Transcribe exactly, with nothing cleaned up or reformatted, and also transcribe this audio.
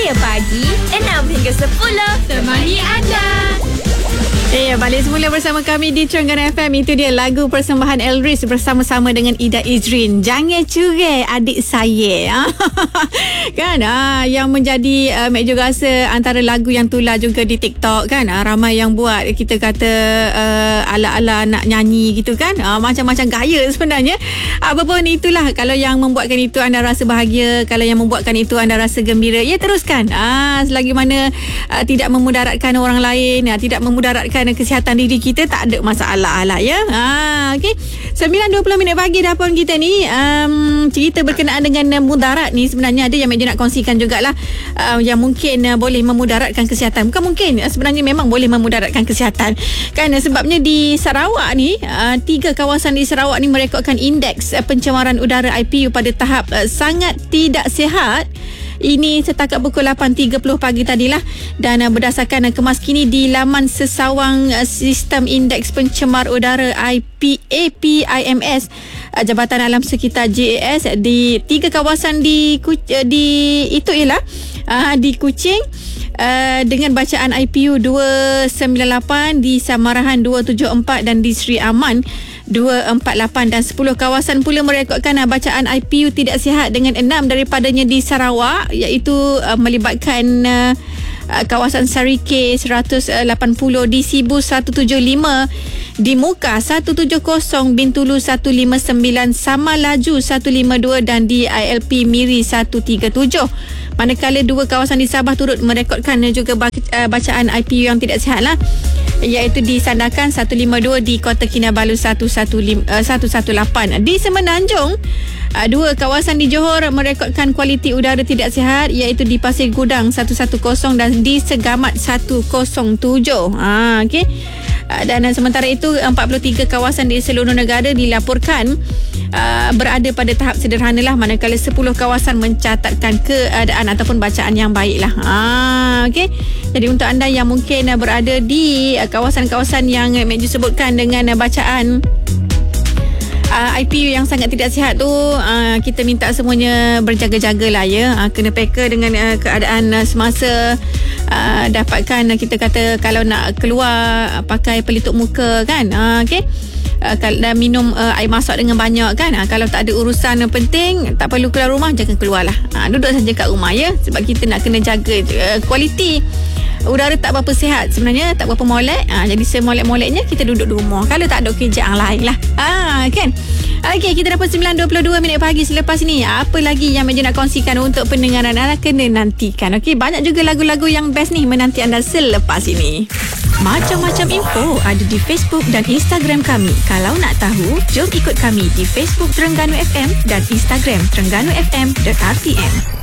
Media Pagi enam hingga sepuluh temani anda. Eh, balik semula bersama kami di Terengganu F M. Itu dia lagu persembahan Elris bersama-sama dengan Ida Izrin. Jangan curi adik saya. Kan ah, yang menjadi uh, meja rasa antara lagu yang tular juga di TikTok kan. Ah, ramai yang buat kita kata uh, ala-ala nak nyanyi gitu kan. Ah, macam-macam gaya sebenarnya. Apapun itulah, kalau yang membuatkan itu anda rasa bahagia, kalau yang membuatkan itu anda rasa gembira, ya teruskan. Ah, selagi mana uh, tidak memudaratkan orang lain, ah, tidak memudaratkan kesihatan diri kita, tak ada masalah lah ya. Ha, okey. sembilan dua puluh minit pagi dah pun kita ni um, cerita berkenaan dengan mudarat ni. Sebenarnya ada yang Meja nak kongsikan jugalah uh, yang mungkin uh, boleh memudaratkan kesihatan. Bukan mungkin, uh, sebenarnya memang boleh memudaratkan kesihatan. Kan sebabnya di Sarawak ni, uh, tiga kawasan di Sarawak ni merekodkan indeks uh, pencemaran udara I P U pada tahap uh, sangat tidak sihat. Ini setakat pukul lapan tiga puluh pagi tadilah, dan uh, berdasarkan uh, kemas kini di laman sesawang uh, sistem indeks pencemar udara I P A P I M S uh, Jabatan Alam Sekitar J A S di tiga kawasan di uh, di itu ialah uh, di Kuching Uh, dengan bacaan I P U dua sembilan lapan, di Samarahan dua tujuh empat dan di Sri Aman dua empat lapan, dan sepuluh kawasan pula merekodkan uh, bacaan I P U tidak sihat dengan enam daripadanya di Sarawak, iaitu uh, melibatkan uh, uh, kawasan Sarike seratus lapan puluh, di Sibu seratus tujuh puluh lima, di Muka seratus tujuh puluh, Bintulu seratus lima puluh sembilan, Samalaju seratus lima puluh dua dan di I L P Miri seratus tiga puluh tujuh. Manakala dua kawasan di Sabah turut merekodkan juga bacaan I P U yang tidak sihat lah, iaitu di Sandakan seratus lima puluh dua, di Kota Kinabalu seratus lapan. Di Semenanjung, dua kawasan di Johor merekodkan kualiti udara tidak sihat, iaitu di Pasir Gudang seratus sepuluh dan di Segamat seratus tujuh. Ha, okey. Dan sementara itu, empat puluh tiga kawasan di seluruh negara dilaporkan uh, berada pada tahap sederhana lah, manakala sepuluh kawasan mencatatkan keadaan ataupun bacaan yang baik lah. Ha, okay. Jadi untuk anda yang mungkin uh, berada di uh, kawasan-kawasan yang uh, Meja sebutkan dengan uh, bacaan Uh, I P U yang sangat tidak sihat tu, uh, kita minta semuanya berjaga-jaga lah ya. Uh, kena peka dengan uh, keadaan uh, semasa uh, dapatkan uh, kita kata kalau nak keluar uh, pakai pelitup muka kan. Uh, okay. Uh, dan minum uh, air masak dengan banyak kan. Uh, kalau tak ada urusan uh, penting, tak perlu keluar rumah, jangan keluar lah. Uh, duduk saja kat rumah ya. Sebab kita nak kena jaga uh, kualiti udara tak berapa sihat sebenarnya, tak berapa molek. Ha, jadi semolek-moleknya kita duduk di rumah kalau tak ada kerja yang lain lah. Ha, kan? Okey, kita dapat sembilan dua puluh dua minit pagi. Selepas ni, apa lagi yang Meja nak kongsikan untuk pendengaran anda, kena nantikan. Okey, banyak juga lagu-lagu yang best ni menanti anda selepas ini. Macam-macam info ada di Facebook dan Instagram kami. Kalau nak tahu, jom ikut kami di Facebook Terengganu F M dan Instagram terengganu f m dot r t m.